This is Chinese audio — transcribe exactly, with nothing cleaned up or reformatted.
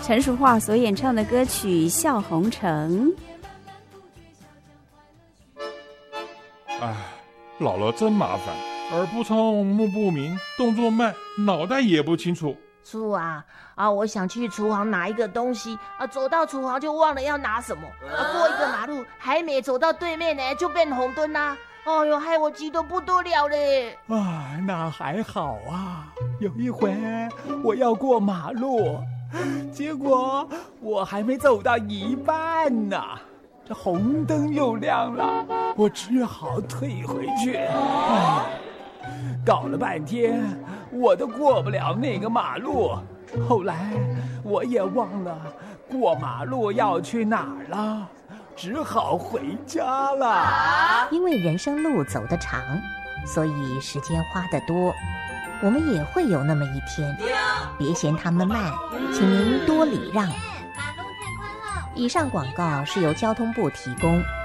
陈淑桦所演唱的歌曲《笑红尘》。 哎，老了真麻烦，耳不聪，目不明，动作慢，脑袋也不清楚。 叔啊啊！我想去厨房拿一个东西啊，走到厨房就忘了要拿什么啊，过一个马路还没走到对面呢，就变红灯啦、啊！哦哟，害我急得不得了嘞！ 啊，那还好啊。有一回我要过马路，结果我还没走到一半呢，这红灯又亮了，我只好退回去。哎，搞了半天我都过不了那个马路，后来我也忘了过马路要去哪儿了，只好回家了。 因为人生路走得长，所以时间花得多，我们也会有那么一天。别嫌他们慢，请您多礼让。以上广告是由交通部提供。